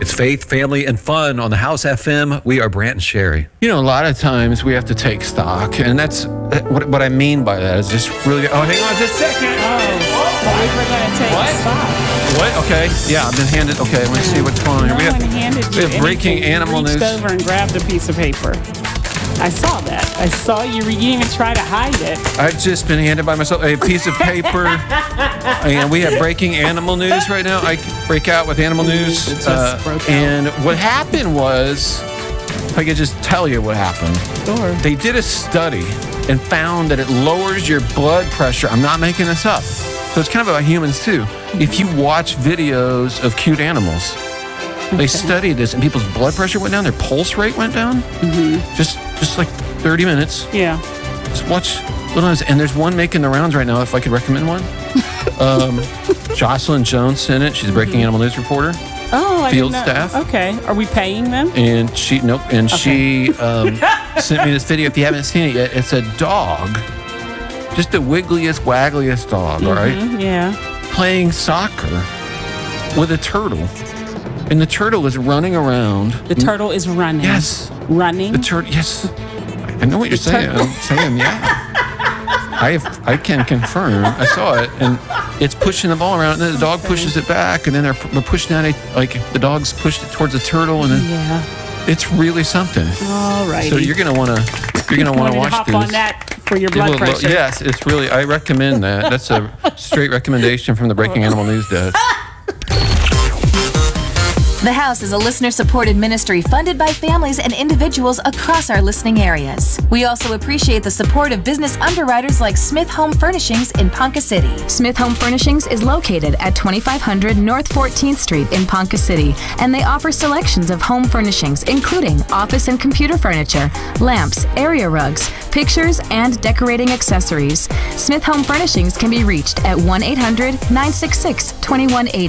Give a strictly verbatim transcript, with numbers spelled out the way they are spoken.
It's faith, family, and fun on the House F M. We are Brant and Sherry. You know, a lot of times we have to take stock, and that's what, what I mean by that is just really. Oh, hang on just a second. Oh, well, we were going to take what? stock. What? Okay. Yeah, I've been handed. Okay, let me see what's going on. No we have, one handed you we have breaking anything. animal you reached news. over and grabbed a piece of paper. I saw that. I saw you. You didn't even try to hide it. I've just been handed by myself a piece of paper, and we have breaking animal news right now. I break out with animal news, It just uh, broke out. and what happened was, if I could just tell you what happened. Sure. They did a study and found that it lowers your blood pressure. I'm not making this up. So it's kind of about humans too. If you watch videos of cute animals, they Okay. studied this, and people's blood pressure went down, their pulse rate went down. Mm-hmm. Just, just like thirty minutes. Yeah. Just watch little ones. And there's one making the rounds right now, if I could recommend one. Um, Jocelyn Jones sent it. She's a breaking animal news reporter. Oh, I Field didn't know. staff. Okay. Are we paying them? And she, nope, and she um, sent me this video. If you haven't seen it yet, it's a dog, just the wiggliest, waggliest dog, all right, Mhm, yeah. playing soccer with a turtle. And the turtle is running around. The turtle is running. Yes. Running. The turtle, yes. I know what you're saying. I'm saying, yeah. I have, I can confirm. I saw it, and it's pushing the ball around, and then the dog Okay. pushes it back, and then they're, they're pushing out, like the dog's pushed it towards the turtle, and then Yeah. it's really something. All right. So you're gonna wanna, you're gonna wanna to watch hop this. on that for your Give a blood little- pressure. yes, it's really. I recommend that. That's a straight recommendation from the Breaking Animal News Desk. The House is a listener-supported ministry funded by families and individuals across our listening areas. We also appreciate the support of business underwriters like Smith Home Furnishings in Ponca City. Smith Home Furnishings is located at twenty-five hundred North fourteenth Street in Ponca City, and they offer selections of home furnishings, including office and computer furniture, lamps, area rugs, pictures, and decorating accessories. Smith Home Furnishings can be reached at one eight hundred nine six six two one eight zero.